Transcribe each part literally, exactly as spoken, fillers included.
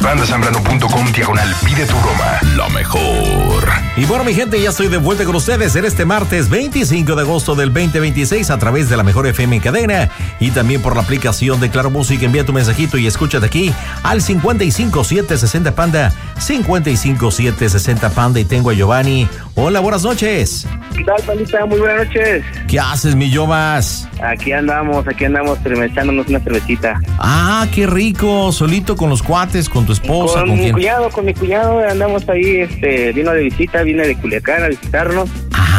pandasambrano.com diagonal pide tu broma. Lo mejor. Y bueno, mi gente, ya estoy de vuelta con ustedes en este martes veinticinco de agosto del veinte veintiséis a través de la Mejor F M en cadena y también por la aplicación de Claro Música. Envía tu mensajito y escúchate aquí al cincuenta y cinco siete sesenta Panda, cincuenta y cinco siete sesenta Panda, y tengo a Giovanni. Hola, buenas noches. ¿Qué tal, Pandita? Muy buenas noches. ¿Qué haces, mi Yovas? Aquí andamos, aquí andamos echándonos una cervecita. Ah, qué rico. ¿Solito con los cuates, con tu esposa? Con, ¿con mi quién? cuñado, con mi cuñado andamos ahí, este, vino de visita, vine de Culiacán a visitarnos.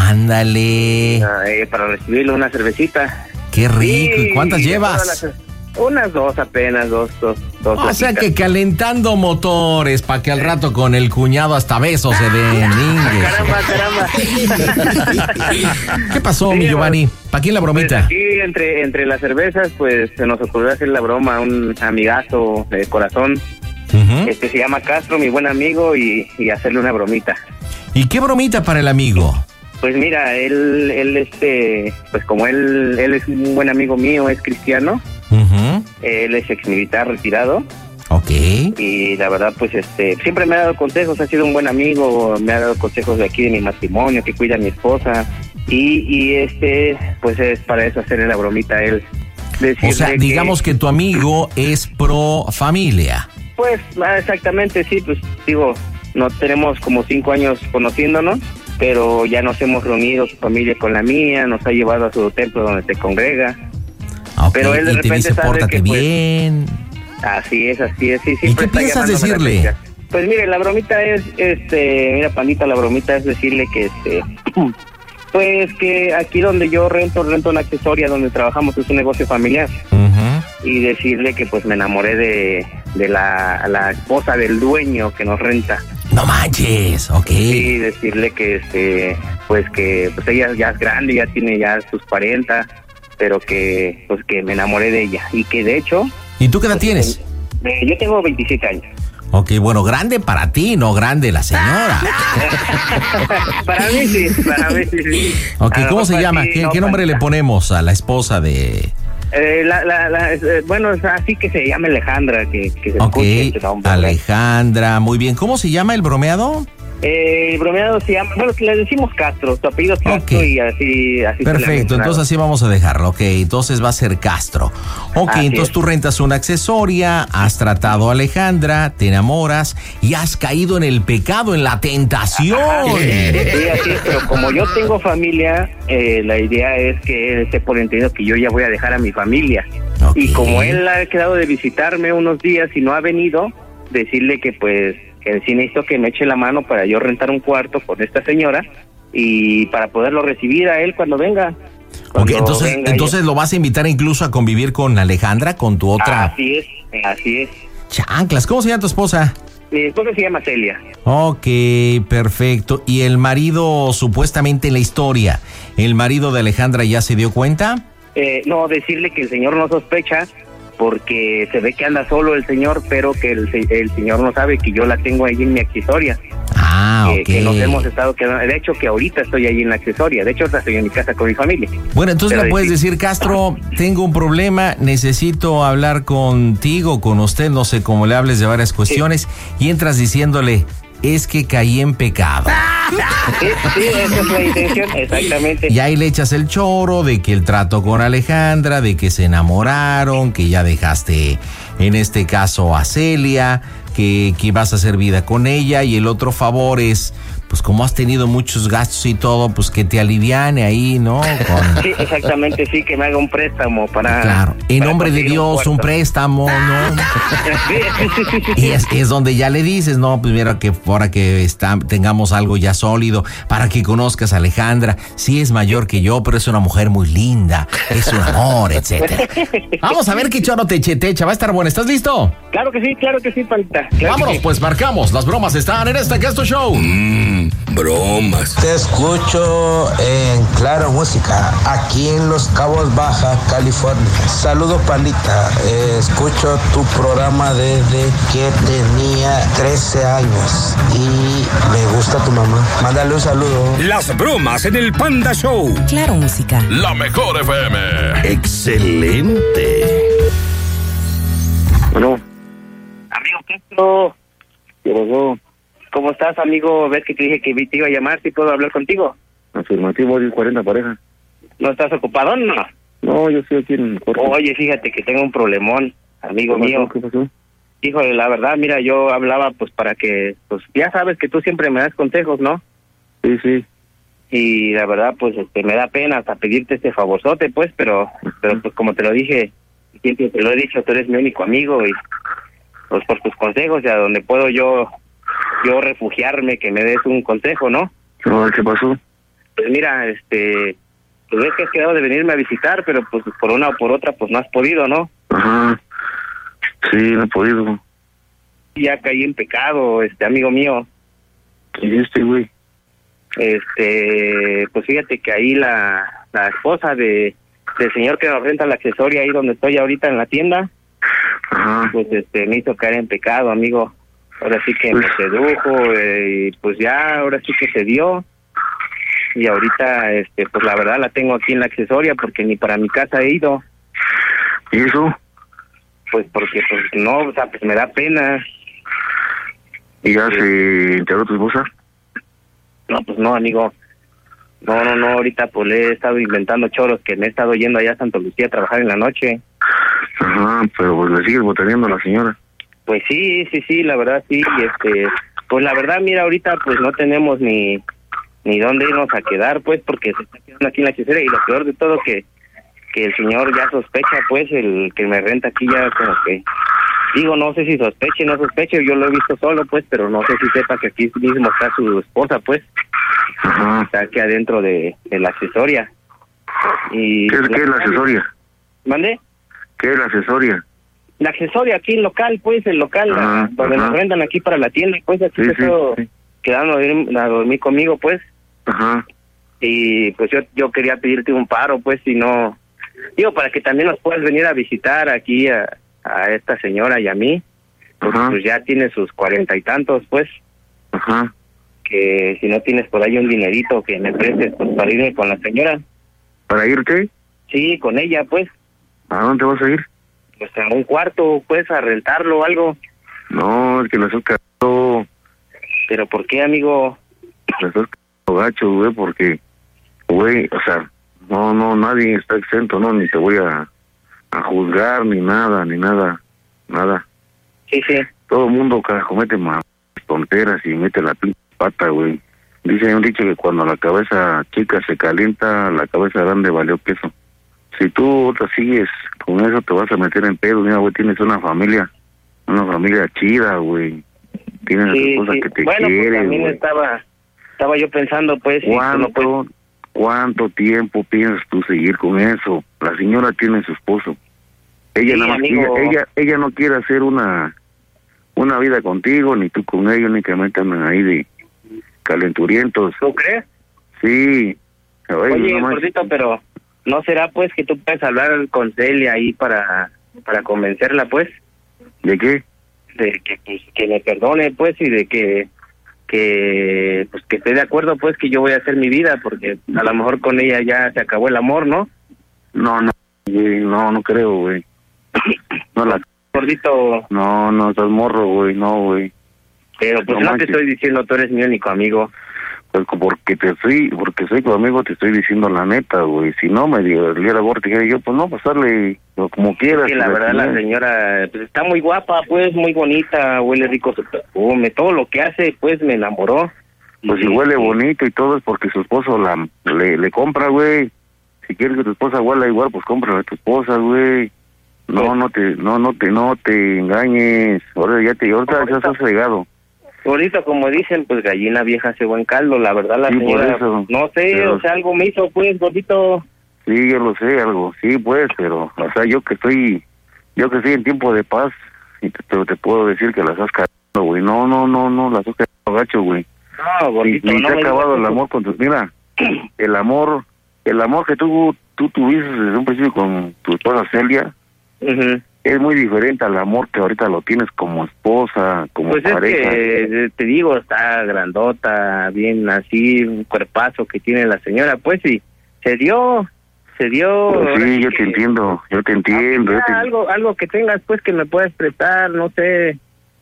Ándale. Eh, para recibirle una cervecita. Qué rico. Sí, ¿Y cuántas llevas? Las, unas dos apenas, dos, dos, dos. O latitas. sea que calentando motores para que al rato con el cuñado hasta besos se den. Caramba, caramba. ¿Qué pasó, Sí, mi Giovanni? ¿Para quién la Pues bromita? aquí, entre, entre las cervezas, pues se nos ocurrió hacer la broma a un amigazo de corazón. Uh-huh. Este se llama Castro, mi buen amigo, y, y hacerle una bromita. ¿Y qué bromita para el amigo? Pues mira, él, él este, pues como él, él es un buen amigo mío, es cristiano, Uh-huh. él es exmilitar retirado, Ok. y la verdad, pues este, siempre me ha dado consejos, ha sido un buen amigo, me ha dado consejos de aquí de mi matrimonio, que cuida a mi esposa, y, y este, pues es para eso hacerle la bromita a él. O sea, digamos que, que tu amigo es pro familia. Pues exactamente, sí, pues digo, no tenemos como cinco años conociéndonos, pero ya nos hemos reunido, su familia con la mía, nos ha llevado a su templo donde se congrega. Okay, Pero él de y te repente dice, sabe pórtate que, pues, bien. Así es, así es. Sí, ¿Y qué piensas decirle? Pues mire, la bromita es, este, mira, Pandita, la bromita es decirle que, este, pues que aquí donde yo rento, rento una accesoria donde trabajamos, es un negocio familiar. Uh-huh. Y decirle que pues me enamoré de, de la, la esposa del dueño que nos renta. No manches, ok. Y decirle que, este, pues que, pues ella ya es grande, ya tiene ya sus cuarenta, pero que, pues que me enamoré de ella. Y que de hecho... ¿Y tú qué edad pues, tienes? Eh, yo tengo veintisiete años. Ok, bueno, grande para ti, no grande la señora. Para mí sí, para mí sí. sí. Ok, A lo ¿cómo mejor se para llama? ti, ¿Qué, no, ¿qué nombre Pandita. le ponemos a la esposa de...? Eh, la, la, la, eh, bueno, es así que se llama Alejandra, que, que se Ok, escuche este nombre. Alejandra, muy bien. ¿Cómo se llama el bromeado? Eh, el bromeado se llama, bueno, le decimos Castro, su apellido es Castro, Okay. y así, así se le ha Perfecto, mencionado. entonces así vamos a dejarlo. Ok, entonces va a ser Castro. Ok, Así entonces es. tú rentas una accesoria, has tratado a Alejandra, te enamoras y has caído en el pecado, en la tentación. Sí, así es, pero como yo tengo familia, eh, la idea es que él esté por entendido que yo ya voy a dejar a mi familia. Ok. Y como él ha quedado de visitarme unos días y no ha venido, decirle que pues que sí necesito que me eche la mano para yo rentar un cuarto con esta señora y para poderlo recibir a él cuando venga. Ok, Cuando entonces, venga entonces ella. lo vas a invitar incluso a convivir con Alejandra, con tu otra... Así es, así es. Chanclas, ¿cómo se llama tu esposa? Mi esposa se llama Celia. Ok, perfecto. ¿Y el marido, supuestamente en la historia, el marido de Alejandra ya se dio cuenta? Eh, no, decirle que el señor no sospecha porque se ve que anda solo el señor, pero que el, el señor no sabe que yo la tengo ahí en mi accesoria. Ah, que, ok. que nos hemos estado quedando. De hecho, que ahorita estoy ahí en la accesoria. De hecho, ahorita estoy en mi casa con mi familia. Bueno, entonces Pero le puedes decir- decir, Castro, tengo un problema, necesito hablar contigo, con usted, no sé cómo le hables de varias cuestiones, y entras diciéndole, es que caí en pecado. Sí, sí, esa es la intención, exactamente. Y ahí le echas el choro de que el trato con Alejandra, de que se enamoraron, que ya dejaste, en este caso, a Celia, que, que vas a hacer vida con ella, y el otro favor es, pues como has tenido muchos gastos y todo, pues que te aliviane ahí, ¿no? Con... Sí, exactamente, sí, que me haga un préstamo para... Claro, en para nombre de conseguir Dios, un cuarto. préstamo, ¿no? Sí, sí, sí, sí, sí. Y es, es donde ya le dices, no, pues mira, que ahora que está, tengamos algo ya sólido, para que conozcas a Alejandra, sí es mayor que yo, pero es una mujer muy linda, es un amor, etcétera. Vamos a ver qué choro te eche, te echa, va a estar bueno, ¿estás listo? Claro que sí, claro que sí, Pandita. Claro Vámonos, que sí. pues marcamos, las bromas están en este Casto Show. Mmm, bromas. Te escucho en Claro Música, aquí en Los Cabos, Baja California. Saludos, Pandita. Eh, escucho tu programa desde que tenía trece años y me gusta tu mamá. Mándale un saludo. Las bromas en el Panda Show. Claro Música. La Mejor F M. Excelente. Bueno. Amigo Castro. ¿Qué pasó? ¿Cómo estás, amigo? ¿Ves que te dije que te iba a llamar? ¿Si puedo hablar contigo? Afirmativo, hay cuarenta parejas. ¿No estás ocupado? No. No, yo estoy aquí en el corte. Oye, fíjate que tengo un problemón, amigo ¿Qué pasó? mío. ¿Qué pasó? Híjole, la verdad, mira, yo hablaba pues para que, pues ya sabes que tú siempre me das consejos, ¿no? Sí, sí. Y la verdad, pues este, me da pena hasta pedirte este favorzote, pues, pero, pero pues como te lo dije, siempre te lo he dicho, tú eres mi único amigo y pues por tus consejos, y a donde puedo yo, yo refugiarme, que me des un consejo, ¿no? No, ¿qué pasó? Pues mira, este, pues ves que has quedado de venirme a visitar, pero pues por una o por otra, pues no has podido, ¿no? Ajá. Sí, no he podido. Ya caí en pecado, este, amigo mío. ¿Qué hiciste, güey? Este, pues fíjate que ahí la, la esposa de del señor que nos renta la accesoria ahí donde estoy ahorita en la tienda, Ajá. pues este, me hizo caer en pecado, amigo. Ahora sí que me sedujo, eh, y pues ya, ahora sí que se dio. Y ahorita, este, pues la verdad la tengo aquí en la accesoria porque ni para mi casa he ido. ¿Y eso? Pues porque, pues no, o sea, pues me da pena. ¿Y ya se enteró tu esposa? No, pues no, amigo. No, no, no, ahorita pues le he estado inventando choros que me he estado yendo allá a Santa Lucía a trabajar en la noche. Ajá, pero pues le sigues botaneando a la señora. Pues sí, sí, sí, la verdad sí, y este, pues la verdad, mira, ahorita pues no tenemos ni ni dónde irnos a quedar, pues, porque se está quedando aquí en la hechicera, y lo peor de todo que que el señor ya sospecha, pues, el que me renta aquí ya como que, digo, no sé si sospeche, no sospeche, yo lo he visto solo, pues, pero no sé si sepa que aquí mismo está su esposa, pues. Ajá. Está aquí adentro de, de la accesoria. Y ¿Qué, ¿Qué es la accesoria? ¿Mande? ¿Qué es la accesoria? La accesoria aquí, el local, pues, el local, Ajá, la, donde ajá. nos rentan aquí para la tienda, pues, aquí Sí, se sí, quedó sí. quedando a dormir, a dormir conmigo, pues. Ajá. Y pues yo yo quería pedirte un paro, pues, si no, digo, para que también nos puedas venir a visitar aquí a, a esta señora y a mí, pues, Ajá. pues ya tiene sus cuarenta y tantos, pues, Ajá. que si no tienes por ahí un dinerito que me prestes, pues, para irme con la señora. ¿Para irte? Sí, con ella, pues, ¿A dónde vas a ir? pues a un cuarto, pues, a rentarlo o algo. No, es que la estás cagando. Pero ¿por qué, amigo? La estás cagando gacho, güey, porque, güey, o sea, no, no, nadie está exento, no, ni te voy a, a juzgar, ni nada, ni nada, nada. Sí, sí. Todo el mundo, carajo, mete más tonteras y mete la pinche pata, güey. Dice un dicho que cuando la cabeza chica se calienta, la cabeza grande valió queso. Si tú te sigues con eso, te vas a meter en pedo. Mira, güey, tienes una familia, una familia chida, güey. Tienes a tu Sí, esposa sí. que te Bueno, quiere, pues también güey. estaba, estaba yo pensando, pues, si tú no ¿Cuánto, puedes- cuánto tiempo piensas tú seguir con eso? La señora tiene su esposo. Ella Sí, nada más, amigo. ella, ella, ella no quiere hacer una, una vida contigo, ni tú con ella, únicamente andan ahí de calenturientos. ¿Tú crees? Sí. Oye, Oye, no más- gordito, pero ¿no será, pues, que tú puedes hablar con Celia ahí para, para convencerla, pues, ¿De qué? de que, pues, que me perdone, pues, y de que, que, pues, que esté de acuerdo, pues, que yo voy a hacer mi vida, porque a lo mejor con ella ya se acabó el amor, ¿no? No, no, güey, no, no creo, güey. No, la, Gordito, no, no, estás morro, güey, no, güey. pero pues No no, te manches. estoy diciendo, tú eres mi único amigo. Pues porque te soy, porque soy tu amigo, te estoy diciendo la neta, güey. Si no me diera gordo, te dijera yo, pues no, pasarle como quieras. Que la pues, verdad la chingada. señora pues está muy guapa, pues, muy bonita, huele rico su perfume, todo lo que hace, pues, me enamoró. Pues si Y- huele y- bonito y todo es porque su esposo la le, le compra, güey. Si quieres que tu esposa huela igual, pues cómprale a tu esposa, güey. No, Pues- no te, no, no te, no te engañes. Ahora ya te, ahorita ya estás fregado. Ahorita, como dicen, pues gallina vieja hace buen caldo, la verdad la Sí, por señora, eso. no sé, Pero- o sea, algo me hizo, pues, gordito. Sí, yo lo sé, algo, sí, pues, pero, o sea, yo que estoy, yo que estoy en tiempo de paz, y te, te, te puedo decir que las has cagado, güey. No, no, no, no, las has cagado gacho, güey. No, Y, gordito, y no te ha me acabado digas el eso. amor con tus, mira, el amor, el amor que tú, tú tuviste desde un principio con tu esposa Celia, Ujú. es muy diferente al amor que ahorita lo tienes como esposa, como Pues es pareja. que, eh, te digo, está grandota, bien así, un cuerpazo que tiene la señora, pues, y se dio, se dio. Pues ahora sí, sí yo que- te entiendo, yo te entiendo. Ah, yo te- algo algo que tengas, pues, que me puedas prestar, no sé,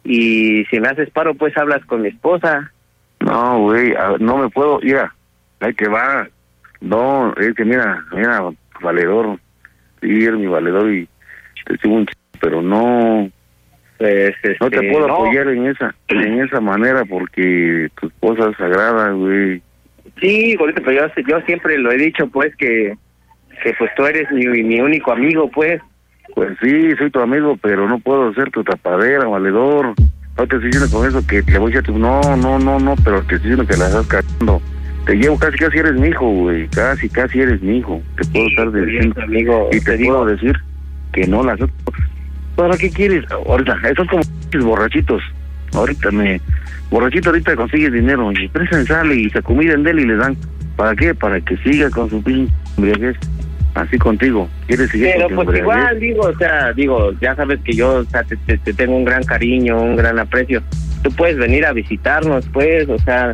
y si me haces paro, pues hablas con mi esposa. No, güey, no me puedo, mira, ahí que va, no, es que mira, mira, valedor, sí, eres mi valedor y te sigo un ch... pero no, pues, este, no te puedo no. apoyar en esa, en esa manera porque tu esposa es sagrada, güey. Sí, gordito, pero yo, yo siempre lo he dicho, pues, que, que pues tú eres mi, mi único amigo, pues. Pues sí, soy tu amigo, pero no puedo ser tu tapadera, valedor. No te estoy diciendo con eso que te voy a decir, no, no, no, no, pero te estoy diciendo que la estás cagando. Te llevo casi, casi eres mi hijo, güey, casi, casi eres mi hijo. Te puedo Sí, estar bien, diciendo, amigo, y te, te puedo digo. decir que no las... ¿Para qué quieres? Ahorita, esos como borrachitos. Ahorita me... Borrachito ahorita consigue dinero y presen sale y se acomiden de él y le dan. ¿Para qué? Para que siga con su pinche embriaguez. Así contigo. ¿Quieres seguir Pero con tu pues embriaguez? igual, digo, o sea, digo, ya sabes que yo, o sea, te, te, te tengo un gran cariño, un gran aprecio. Tú puedes venir a visitarnos, pues, o sea,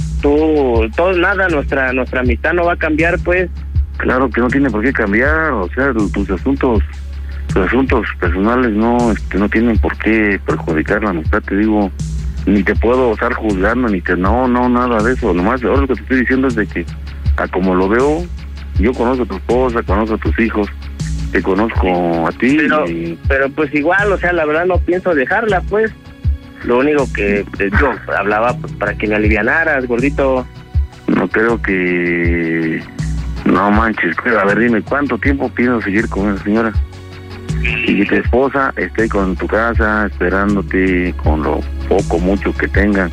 tú, todo, nada, nuestra nuestra amistad no va a cambiar, pues. Claro que no tiene por qué cambiar, o sea, tus asuntos, tus asuntos personales no, este, no tienen por qué perjudicar la amistad, te digo, ni te puedo estar juzgando, ni te, no, no, nada de eso, nomás ahora lo que te estoy diciendo es de que, a como lo veo, yo conozco a tu esposa, conozco a tus hijos, te conozco a ti. Pero, y... pero pues igual, o sea, la verdad no pienso dejarla, pues. Lo único que pues, yo hablaba pues, para que me alivianaras, gordito. No creo que... No manches, pero a ver, dime, ¿cuánto tiempo piensas seguir con esa señora? Y que tu esposa esté con tu casa, esperándote con lo poco, mucho que tengan.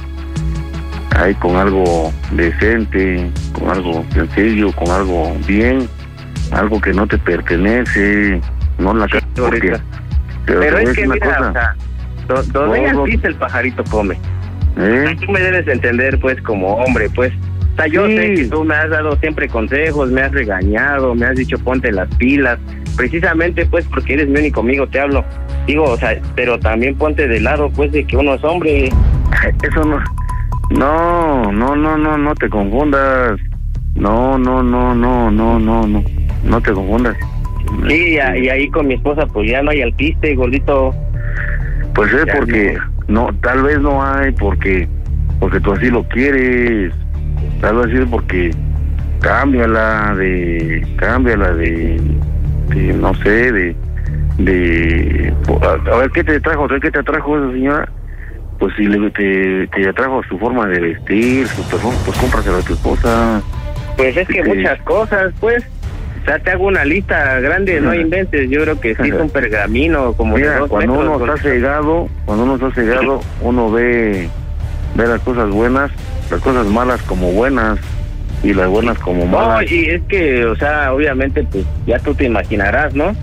Ahí con algo decente, con algo sencillo, con algo bien, algo que no te pertenece, no la casa. Porque, pero, pero es que una mira, cosa, o sea, do, donde ella todo, pisa el pajarito come. ¿eh? Tú me debes entender, pues, como hombre, pues. O sea, yo Sí. sé que tú me has dado siempre consejos, me has regañado, me has dicho ponte las pilas, precisamente, pues, porque eres mi único amigo, te hablo. Digo, o sea, pero también ponte de lado, pues, de que uno es hombre. Eso no... No, no, no, no, no te confundas. No, no, no, no, no, no, no. No te confundas. Sí, y, a- y ahí con mi esposa, pues, ya no hay alpiste, gordito. Pues es Ya porque no, tal vez no hay porque porque tú así lo quieres. Tal vez es porque cámbiala de cámbiala de, de no sé, de de a, a ver qué te trajo, qué te trajo esa señora. Pues si le, te, te atrajo su forma de vestir, su perfume, pues cómpraselo a tu esposa. Pues es que Sí. muchas cosas, pues. O sea, te hago una lista grande, no inventes. Yo creo que sí es un pergamino, como de Mira, dos cuando metros, uno está gordito. cegado, cuando uno está cegado, uno ve, ve las cosas buenas, las cosas malas como buenas y las buenas como No, malas. y es que, o sea, obviamente, pues ya tú te imaginarás, ¿no?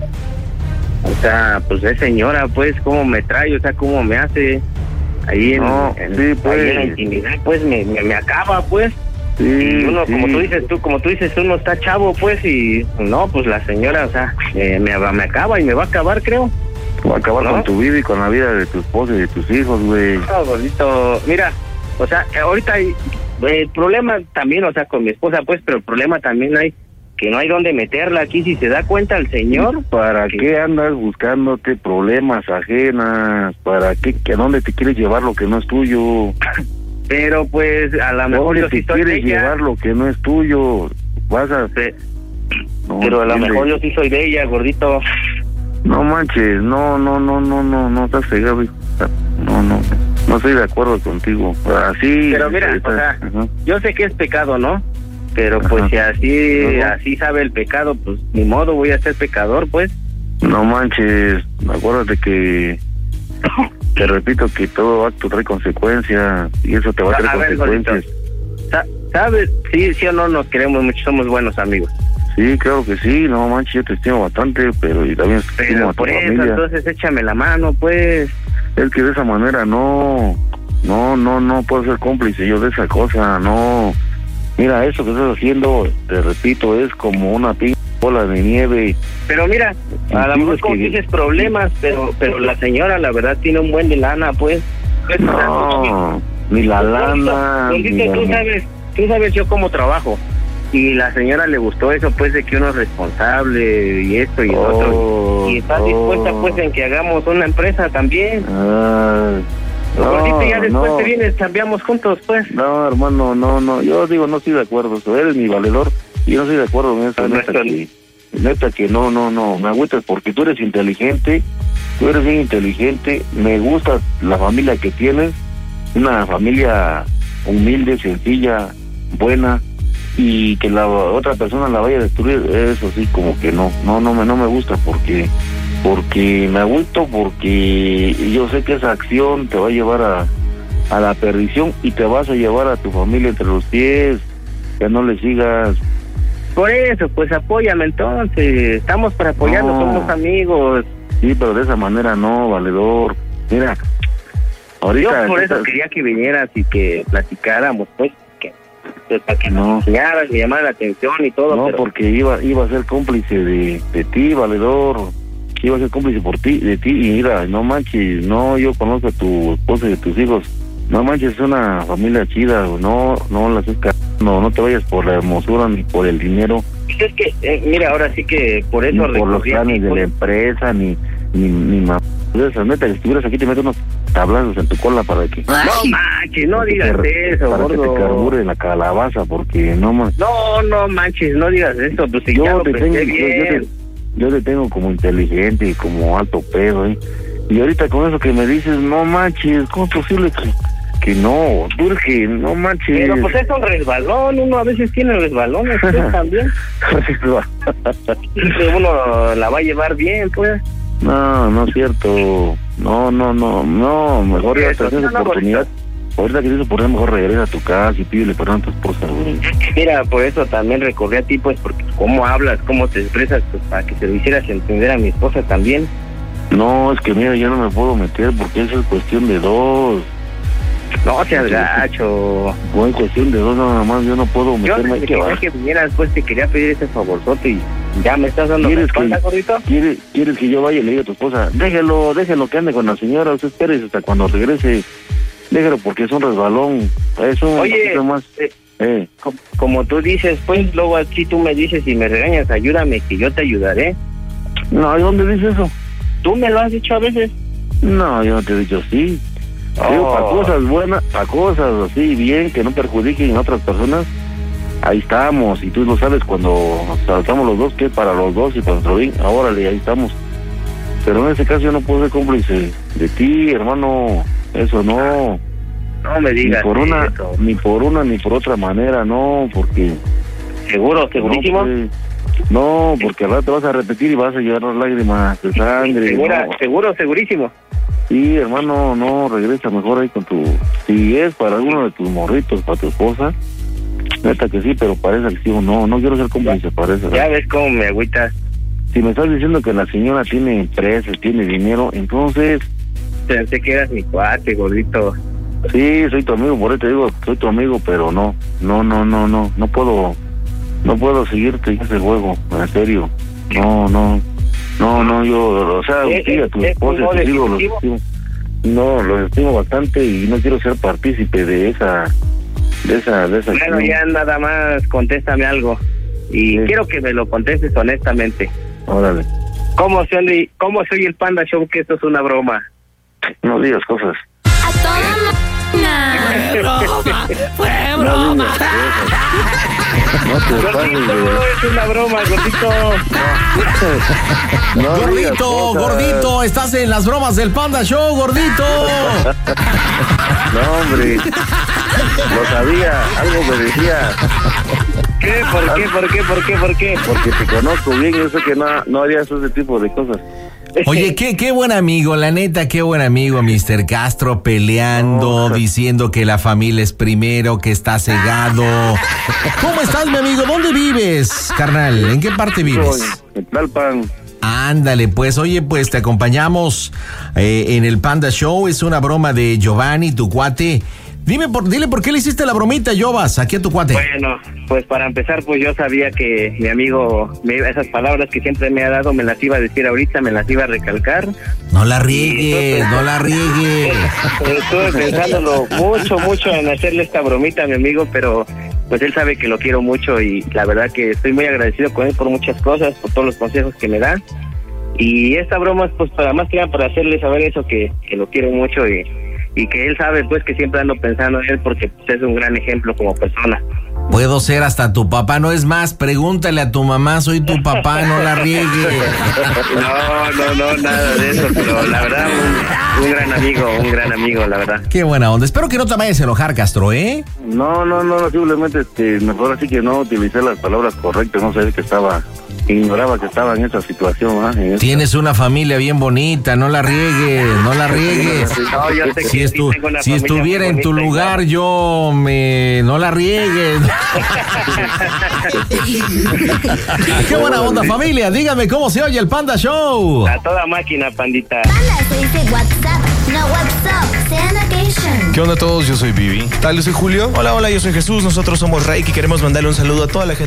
O sea, pues es señora, pues, cómo me trae, o sea, cómo me hace ahí en, No, en- sí, pues. ahí en la intimidad, pues me, me, me acaba, pues. Sí, Y uno, sí. como tú dices, tú, como tú dices, uno está chavo, pues, y no, pues la señora, o sea, eh, me, me acaba y me va a acabar, creo. Va a acabar ¿no? con tu vida y con la vida de tu esposa y de tus hijos, güey. No, gordito, mira, o sea, ahorita hay el problema también, o sea, con mi esposa, pues, pero el problema también hay que no hay dónde meterla aquí, si se da cuenta el señor. ¿Para qué andas buscándote problemas ajenas? ¿Para qué? ¿A dónde te quieres llevar lo que no es tuyo? Pero pues a lo mejor ¿Dónde yo sí te soy de quieres ella. llevar lo que no es tuyo? Vas a... Pe- No, pero a lo entiende. mejor yo sí soy de ella, gordito. No manches, no, no, no, no, no, no estás cegado. No, no, no estoy de acuerdo contigo. Así. Pero mira, ahorita- o sea, ajá. yo sé que es pecado, ¿no? Pero pues Ajá. si así, Ajá. así sabe el pecado, pues ni modo, voy a ser pecador, pues. No manches, acuérdate que te repito que todo acto trae consecuencias y eso te va a traer A ver, gordito, consecuencias. sa- ¿sabes? Sí, sí o no nos queremos mucho, somos buenos amigos. Sí, claro que sí, no manches, yo te estimo bastante, pero y también estimo Pero a tu por eso, familia. entonces échame la mano, pues. Es que de esa manera no, no, no, no puedo ser cómplice yo de esa cosa, no. Mira, eso que estás haciendo, te repito, es como una pinche bola de nieve. Pero mira, a lo Sí, mejor es como que- dices problemas, pero pero la señora la verdad tiene un buen de lana, pues. Pues, No, ni la lana, Gordito, ni la- tú sabes, tú sabes yo cómo trabajo. Y la señora le gustó eso, pues, de que uno es responsable y esto y lo otro. Oh, Y está oh. dispuesta, pues, en que hagamos una empresa también. Ah, No, gordito, ya después no. te vienes, cambiamos juntos, pues. No, hermano, no, no. Yo digo, no estoy de acuerdo. Tú eres mi valedor y yo no estoy de acuerdo en eso. No, neta, no que, neta que no, no, no. Me agüitas porque tú eres inteligente. Tú eres bien inteligente. Me gusta la familia que tienes. Una familia humilde, sencilla, buena. Y que la otra persona la vaya a destruir, eso sí, como que no. No, no me, no me gusta porque... porque me agüito, porque yo sé que esa acción te va a llevar a, a la perdición y te vas a llevar a tu familia entre los pies, que no le sigas. Por eso, pues apóyame entonces, estamos para apoyarnos, No. somos amigos. Sí, pero de esa manera no, valedor. Mira, ahorita... Yo por eso ahorita- quería que vinieras y que platicáramos, pues, que, pues para que No. nos enseñaras, me llamara la atención y todo. No, pero... porque iba iba a ser cómplice de, de ti, valedor. Iba a ser cómplice por ti, de ti, y mira, no manches, no, yo conozco a tu esposa y a tus hijos, no manches, es una familia chida, no, no las esca... no, no te vayas por la hermosura ni por el dinero, Es que, eh, mira, ahora sí que por ni eso por los recurrí a planes ti, de la pues. empresa, ni, ni, ni ma... esa neta, que si estuvieras aquí te meto unos tablazos en tu cola para que... No manches, no para que digas te- eso, para que gordo. te carbure la calabaza, porque no más... No, no manches, no digas eso, pues si ya Yo lo te, tengo, pensé yo, yo bien. te, yo te tengo como inteligente y como alto pedo, ¿eh? Y ahorita con eso que me dices, no manches, ¿cómo es posible que, que no? Tú eres que no manches. Pero pues es un resbalón, uno a veces tiene resbalones, pues también. Y uno la va a llevar bien, pues. No, no es cierto. No, no, no, no, mejor ya te Eso, tienes no, no, oportunidad. Ahorita que tienes oportunidad, mejor regresa a tu casa y pídele perdón a tu esposa, güey. Mira, por eso también recurrí a ti, pues, porque cómo hablas, cómo te expresas, pues, para que se lo hicieras entender a mi esposa también. No, es que mira, ya no me puedo meter porque eso es cuestión de dos. No seas gacho. Fue cuestión de dos nada más, yo no puedo Yo meterme. desde ¿Qué que, va? que vinieras, pues, te quería pedir ese favorzote y ya me estás dando la ¿Quieres que, espalda, gordito. ¿quieres, ¿Quieres que yo vaya y le diga a tu esposa, déjelo, déjelo que ande con la señora, usted espere hasta cuando regrese, déjelo porque es un resbalón, es un Oye, poquito más. eh, Eh, co- como tú dices, pues, luego así tú me dices y me regañas, ayúdame, que yo te ayudaré. no, ¿y dónde dice eso? Tú me lo has dicho a veces. No, yo no te he dicho sí. Digo, Oh. para cosas buenas, para cosas así bien, que no perjudiquen a otras personas, ahí estamos, y tú lo sabes cuando tratamos los dos, que es para los dos y para nuestro bien, ahora ahí estamos. Pero en ese caso yo no puedo ser cómplice de ti, hermano, eso no. No me Ni digas por una, eso. ni por una ni por otra manera, no, porque... ¿Seguro, segurísimo? No, pues, no, porque al rato te vas a repetir y vas a llevar las lágrimas de sangre. Segura, no. seguro, segurísimo. Sí, hermano, no, regresa mejor ahí con tu... Si es para alguno de tus morritos, para tu esposa, neta que sí, pero para esa acción no, no quiero ser cómplice para eso. Ya ves cómo me agüitas. Si me estás diciendo que la señora tiene empresas, tiene dinero, entonces... Pensé que eras mi cuate, gordito. Sí, soy tu amigo, por eso te digo, soy tu amigo, pero no, no, no, no, no, no puedo, no puedo seguirte en ese juego, en serio, no, no, no, no, yo, o sea, ¿Es- sí, a tu es esposa, un a tus no hijos, los definitivo? estimo, no, los estimo bastante y no quiero ser partícipe de esa, de esa, de esa Bueno, acción. ya nada más contéstame algo. Y Sí. quiero que me lo contestes honestamente. Órale, ¿Cómo soy, ¿Cómo soy el Panda Show que esto es una broma? no digas cosas, A toda máquina. broma, fue no broma. digas cosas, no te pases Gordito, de... es una broma, gordito. no digas Gordito, cosas. gordito, estás en las bromas del Panda Show, gordito. No, hombre, lo sabía, algo me decía. ¿Qué? ¿Por qué? ¿Por qué? ¿Por qué? ¿Por qué? Porque te conozco bien, yo sé que no, no harías ese tipo de cosas. Oye, qué, qué buen amigo, la neta, qué buen amigo, mister Castro, peleando, Oh. diciendo que la familia es primero, que está cegado. ¿Cómo estás, mi amigo? ¿Dónde vives, carnal? ¿En qué parte vives? En Tlalpan. Ándale, pues, oye, pues te acompañamos eh, en el Panda Show, es una broma de Giovanni, tu cuate. Dime, por, dile por qué le hiciste la bromita, Jovas, aquí a tu cuate. Bueno, pues para empezar, pues yo sabía que mi amigo, me iba- esas palabras que siempre me ha dado, me las iba a decir ahorita, me las iba a recalcar. No la riegues, no la riegues. Estuve pensándolo mucho, mucho en hacerle esta bromita a mi amigo, pero pues él sabe que lo quiero mucho y la verdad que estoy muy agradecido con él por muchas cosas, por todos los consejos que me da. Y esta broma es pues para más que nada para hacerle saber eso, que, que lo quiero mucho y, y que él sabe pues que siempre ando pensando en él porque pues, es un gran ejemplo como persona. Puedo ser hasta tu papá, no es más, pregúntale a tu mamá, soy tu papá, no la riegue. No, no, no, nada de eso, pero la verdad, un, un gran amigo, un gran amigo, la verdad. Qué buena onda, espero que no te vayas a enojar, Castro, ¿eh? No, no, no, simplemente este, mejor así que no utilicé las palabras correctas, no sabía que estaba, ignoraba que estaba en esa situación. ¿eh? En Tienes esa... una familia bien bonita, no la riegues, no la riegues. No, yo sé si que estu sí si estuviera en tu lugar, yo me... no la riegues. Qué buena onda, familia. Dígame cómo se oye el Panda Show. A toda máquina, pandita. Panda se dice WhatsApp, no WhatsApp. Sanitation. ¿Qué onda a todos? Yo soy Vivi. ¿Qué tal? Yo soy Julio. Hola, hola, yo soy Jesús. Nosotros somos Reiki y queremos mandarle un saludo a toda la gente